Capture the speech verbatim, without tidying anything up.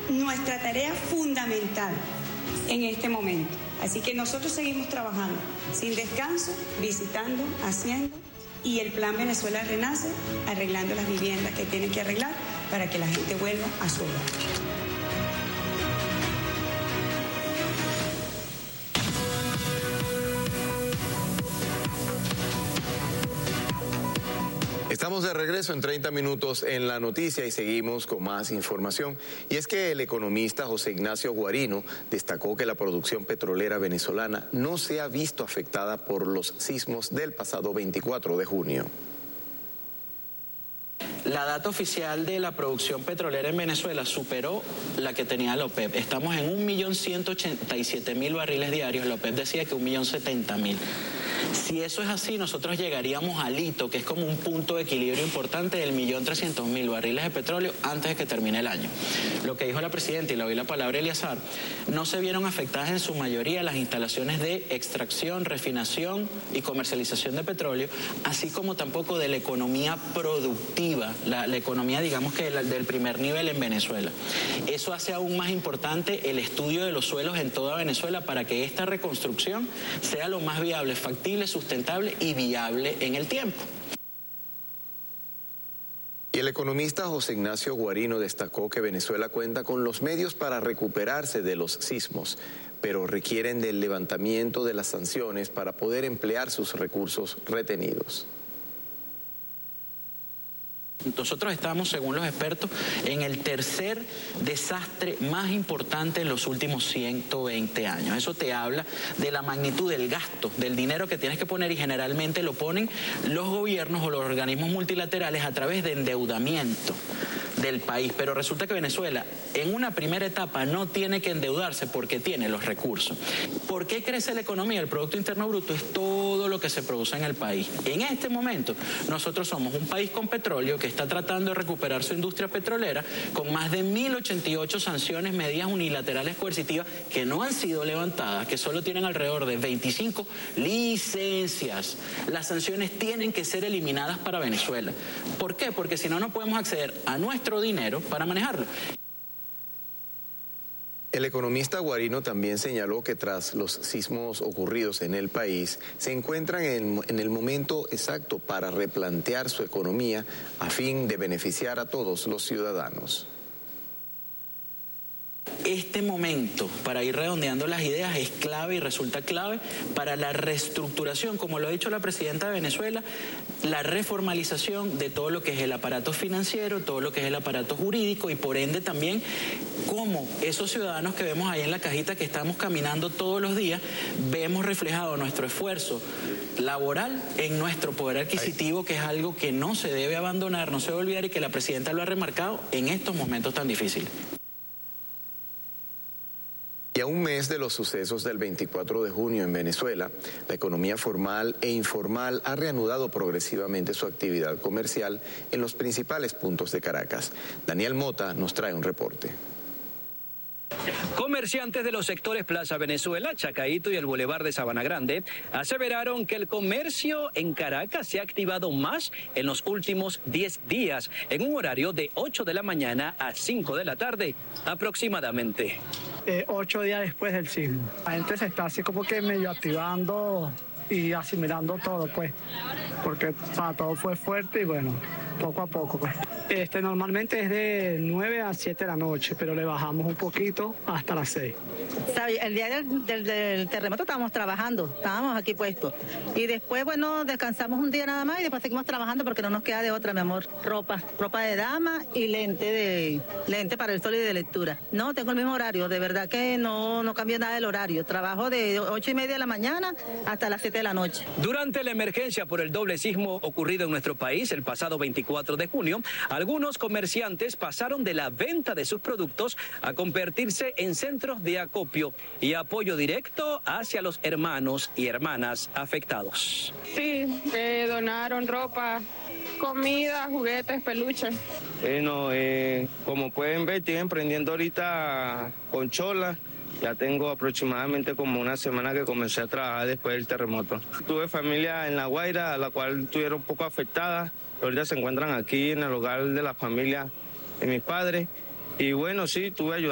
nuestra tarea fundamental en este momento. Así que nosotros seguimos trabajando sin descanso, visitando, haciendo, y el Plan Venezuela Renace, arreglando las viviendas que tienen que arreglar para que la gente vuelva a su hogar. Estamos de regreso en treinta minutos en la noticia y seguimos con más información. Y es que el economista José Ignacio Guarino destacó que la producción petrolera venezolana no se ha visto afectada por los sismos del pasado veinticuatro de junio. La data oficial de la producción petrolera en Venezuela superó la que tenía la OPEP. Estamos en un millón ciento ochenta y siete mil barriles diarios. La OPEP decía que un millón setenta mil. Si eso es así, nosotros llegaríamos al hito, que es como un punto de equilibrio importante del millón trescientos mil barriles de petróleo antes de que termine el año. Lo que dijo la presidenta, y le doy la palabra a Eliazar, no se vieron afectadas en su mayoría las instalaciones de extracción, refinación y comercialización de petróleo, así como tampoco de la economía productiva, la, la economía, digamos que la, del primer nivel en Venezuela. Eso hace aún más importante el estudio de los suelos en toda Venezuela para que esta reconstrucción sea lo más viable, factible, sustentable y viable en el tiempo. Y el economista José Ignacio Guarino destacó que Venezuela cuenta con los medios para recuperarse de los sismos, pero requieren del levantamiento de las sanciones para poder emplear sus recursos retenidos. Nosotros estamos, según los expertos, en el tercer desastre más importante en los últimos ciento veinte años. Eso te habla de la magnitud del gasto, del dinero que tienes que poner, y generalmente lo ponen los gobiernos o los organismos multilaterales a través de endeudamiento del país. Pero resulta que Venezuela en una primera etapa no tiene que endeudarse porque tiene los recursos. ¿Por qué crece la economía? El Producto Interno Bruto es todo lo que se produce en el país. En este momento nosotros somos un país con petróleo que está tratando de recuperar su industria petrolera con más de mil ochenta y ocho sanciones, medidas unilaterales coercitivas que no han sido levantadas, que solo tienen alrededor de veinticinco licencias. Las sanciones tienen que ser eliminadas para Venezuela. ¿Por qué? Porque si no, no podemos acceder a nuestro dinero para manejarlo. El economista Guarino también señaló que tras los sismos ocurridos en el país, se encuentran en, en el momento exacto para replantear su economía a fin de beneficiar a todos los ciudadanos. Este momento, para ir redondeando las ideas, es clave y resulta clave para la reestructuración, como lo ha dicho la presidenta de Venezuela, la reformalización de todo lo que es el aparato financiero, todo lo que es el aparato jurídico, y por ende también cómo esos ciudadanos que vemos ahí en la cajita que estamos caminando todos los días, vemos reflejado nuestro esfuerzo laboral en nuestro poder adquisitivo, que es algo que no se debe abandonar, no se debe olvidar, y que la presidenta lo ha remarcado en estos momentos tan difíciles. Y a un mes de los sucesos del veinticuatro de junio en Venezuela, la economía formal e informal ha reanudado progresivamente su actividad comercial en los principales puntos de Caracas. Daniel Mota nos trae un reporte. Comerciantes de los sectores Plaza Venezuela, Chacaíto y el Boulevard de Sabana Grande aseveraron que el comercio en Caracas se ha activado más en los últimos diez días, en un horario de ocho de la mañana a cinco de la tarde aproximadamente. Eh, ocho días después del sismo. La gente se está así como que medio activando y asimilando todo, pues, porque o sea, todo fue fuerte y bueno, poco a poco, pues. Este, normalmente es de nueve a siete de la noche, pero le bajamos un poquito hasta las seis. El día del, del, del terremoto estábamos trabajando, estábamos aquí puestos. Y después, bueno, descansamos un día nada más y después seguimos trabajando porque no nos queda de otra, mi amor. Ropa, ropa de dama y lente de lente para el sol y de lectura. No, tengo el mismo horario, de verdad que no, no cambió nada el horario. Trabajo de ocho y media de la mañana hasta las siete de la noche. Durante la emergencia por el doble sismo ocurrido en nuestro país el pasado veinticuatro de junio, algunos comerciantes pasaron de la venta de sus productos a convertirse en centros de acopio y apoyo directo hacia los hermanos y hermanas afectados. Sí, eh, donaron ropa, comida, juguetes, peluches. Bueno, eh, como pueden ver, estoy emprendiendo ahorita con chola. Ya tengo aproximadamente como una semana que comencé a trabajar después del terremoto. Tuve familia en La Guaira, a la cual estuvieron un poco afectada. Ahorita se encuentran aquí en el hogar de la familia de mis padres. Y bueno, sí, tuve ayuda.